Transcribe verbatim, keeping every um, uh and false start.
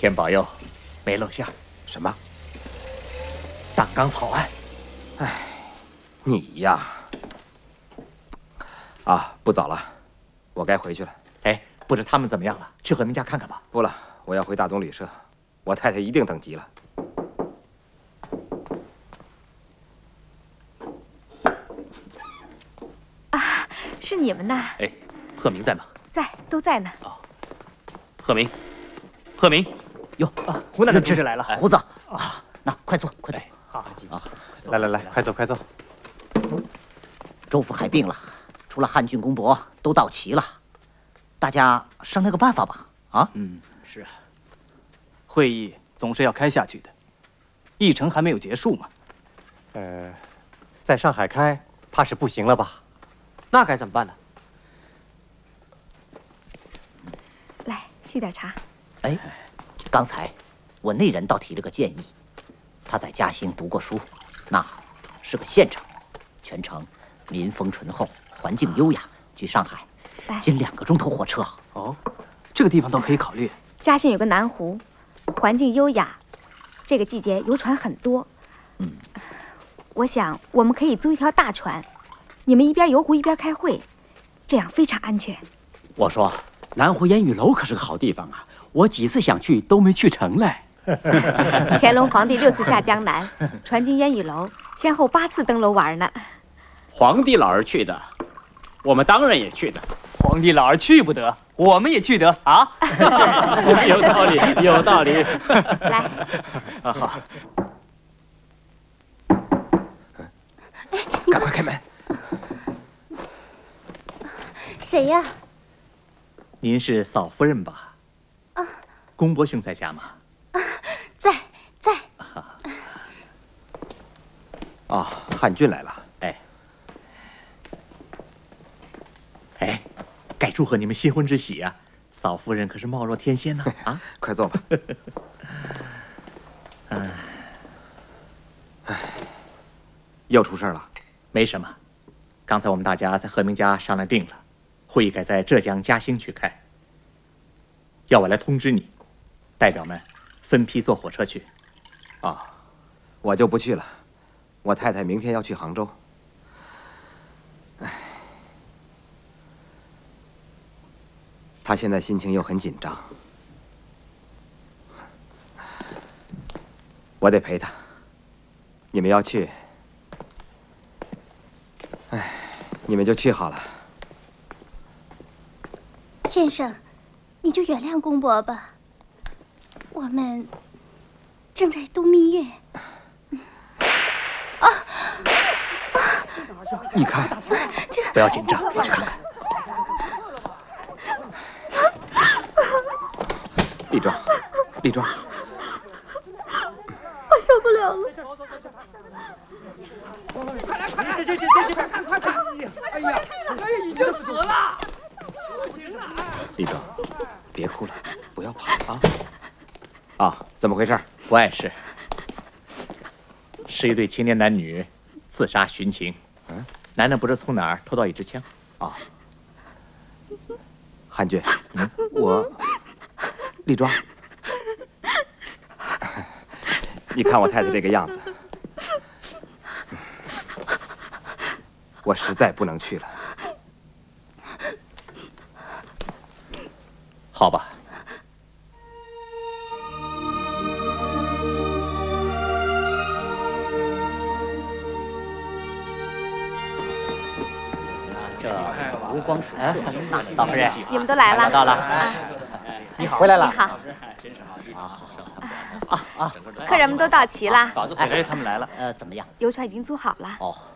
天保佑，没露馅。 什么？ 大纲草案。 哎，你呀，啊，不早了，我该回去了。 哎，不知他们怎么样了？去和明家看看吧。 不了，我要回大东旅社，我太太一定等急了。 啊，是你们呐？ 哎，贺明在吗？ 在，都在呢。 啊，贺明，贺明， 哟，啊，胡奶奶这是来了。 胡子啊，那快坐，快坐。 好， 啊， 来来来，快坐快坐。 周福海病了，除了汉郡公伯都到齐了，大家商量个办法吧。啊， 嗯，是啊。会议总是要开下去的，议程还没有结束嘛。 呃，在上海开，怕是不行了吧？ 那该怎么办呢？ 来，续点茶。 哎，刚才我内人倒提了个建议，他在嘉兴读过书，那是个县城，全城民风淳厚，环境优雅。去上海，仅两个钟头火车。 哦，这个地方倒可以考虑。 嘉兴有个南湖，环境优雅，这个季节游船很多。 嗯， 我想我们可以租一条大船，你们一边游湖一边开会，这样非常安全。 我说，南湖烟雨楼可是个好地方啊，我几次想去都没去成嘞。 乾隆皇帝六次下江南，传经烟雨楼，先后八次登楼玩呢。 皇帝老儿去的，我们当然也去的。 皇帝老儿去不得，我们也去得啊！ 有道理，有道理。 来， 啊好。 哎，赶快开门。 谁呀？ 您是嫂夫人吧？ 啊。 公伯兄在家吗？ 啊，在在。 啊，汉俊来了。 哎。哎，该祝贺你们新婚之喜呀！嫂夫人可是貌若天仙呢。啊， 快坐吧。 嗯， 哎，又出事了？ 没什么，刚才我们大家在贺明家商量定了，会议改在浙江嘉兴去开。要我来通知你，代表们分批坐火车去。 啊，我就不去了，我太太明天要去杭州。哎。他现在心情又很紧张，我得陪他。你们要去，哎，你们就去好了。 先生，你就原谅公伯吧，我们正在度蜜月。啊！ 你看， 这不要紧张，我去看看。 丽庄，丽庄， 我受不了了！ 快来，快来！这这这这这，快快！哎呀，哎呀，已经死了！ 丽庄，别哭了，不要跑啊！啊，怎么回事？ 不碍事，是一对青年男女自杀殉情。 嗯， 男的不知从哪儿偷到一支枪。 啊，汉俊，嗯，我。丽庄，你看我太太这个样子，我实在不能去了。 好吧。 这湖光水色，嫂夫人， 你们都来了。 到了。 啊， 你好，回来了。 你好。 啊啊啊！ 客人们都到齐了。 嫂子回来，他们来了。 呃，怎么样？ 游船已经租好了。 哦，